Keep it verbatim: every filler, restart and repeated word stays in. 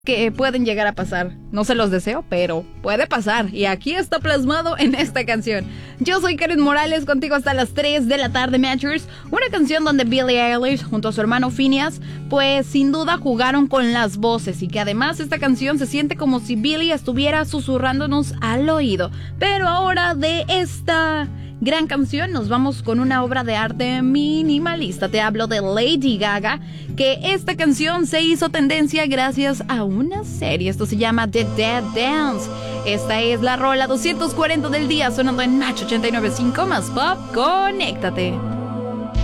que pueden llegar a pasar. No se los deseo, pero puede pasar. Y aquí está plasmado en esta canción. Yo soy Karen Morales, contigo hasta las tres de la tarde, Matchers. Una canción donde Billie Eilish junto a su hermano Phineas, pues sin duda jugaron con las voces. Y que además esta canción se siente como si Billie estuviera susurrándonos al oído. Pero ahora de esta gran canción nos vamos con una obra de arte minimalista. Te hablo de Lady Gaga, que esta canción se hizo tendencia gracias a una serie. Esto se llama The Dead Dance. Esta es la rola doscientos cuarenta del día, sonando en Match ochenta y nueve punto cinco más Pop. Conéctate.